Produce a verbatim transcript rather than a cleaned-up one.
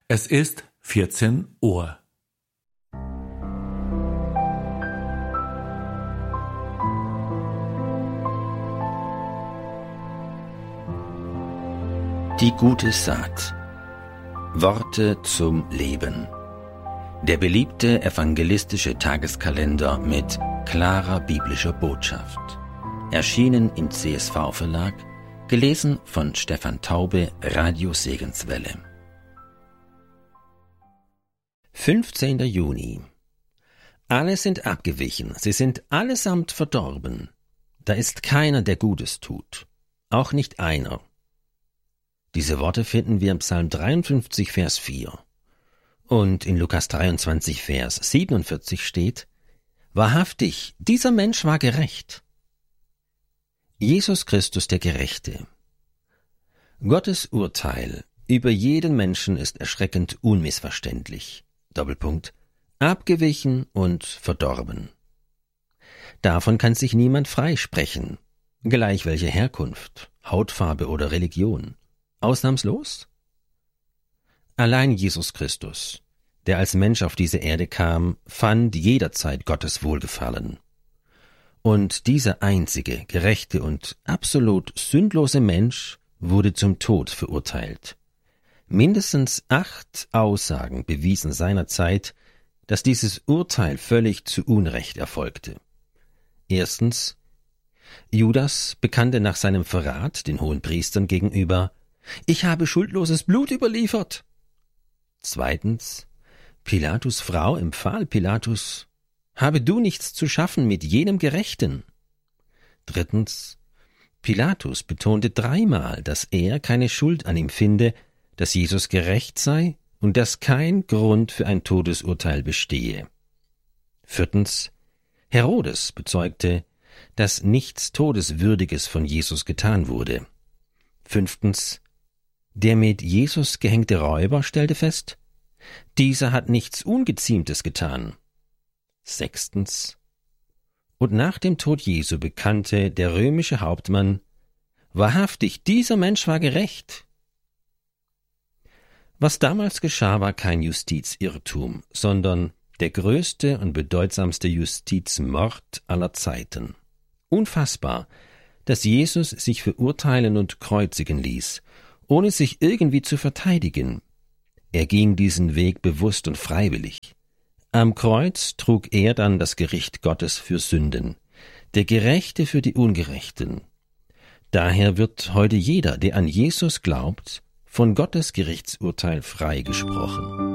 Es ist vierzehn Uhr. Die gute Saat. Worte zum Leben. Der beliebte evangelistische Tageskalender mit klarer biblischer Botschaft. Erschienen im C S V-Verlag, gelesen von Stefan Taube, Radio Segenswelle. fünfzehnter Juni. Alle sind abgewichen, sie sind allesamt verdorben. Da ist keiner, der Gutes tut, auch nicht einer. Diese Worte finden wir im Psalm dreiundfünfzig, Vers vier. Und in Lukas dreiundzwanzig, Vers siebenundvierzig steht: Wahrhaftig, dieser Mensch war gerecht. Jesus Christus der Gerechte. Gottes Urteil über jeden Menschen ist erschreckend unmissverständlich. Doppelpunkt, abgewichen und verdorben. Davon kann sich niemand freisprechen, gleich welche Herkunft, Hautfarbe oder Religion. Ausnahmslos? Allein Jesus Christus, der als Mensch auf diese Erde kam, fand jederzeit Gottes Wohlgefallen. Und dieser einzige, gerechte und absolut sündlose Mensch wurde zum Tod verurteilt. Mindestens acht Aussagen bewiesen seinerzeit, dass dieses Urteil völlig zu Unrecht erfolgte. Erstens, Judas bekannte nach seinem Verrat den Hohenpriestern gegenüber: Ich habe schuldloses Blut überliefert. Zweitens, Pilatus' Frau empfahl Pilatus: Habe du nichts zu schaffen mit jenem Gerechten. Drittens, Pilatus betonte dreimal, dass er keine Schuld an ihm finde, dass Jesus gerecht sei und dass kein Grund für ein Todesurteil bestehe. Viertens, Herodes bezeugte, dass nichts Todeswürdiges von Jesus getan wurde. Fünftens, der mit Jesus gehängte Räuber stellte fest: Dieser hat nichts Ungeziemtes getan. Sechstens, und nach dem Tod Jesu bekannte der römische Hauptmann: Wahrhaftig, dieser Mensch war gerecht. Was damals geschah, war kein Justizirrtum, sondern der größte und bedeutsamste Justizmord aller Zeiten. Unfassbar, dass Jesus sich verurteilen und kreuzigen ließ, ohne sich irgendwie zu verteidigen. Er ging diesen Weg bewusst und freiwillig. Am Kreuz trug er dann das Gericht Gottes für Sünden, der Gerechte für die Ungerechten. Daher wird heute jeder, der an Jesus glaubt, von Gottes Gerichtsurteil freigesprochen.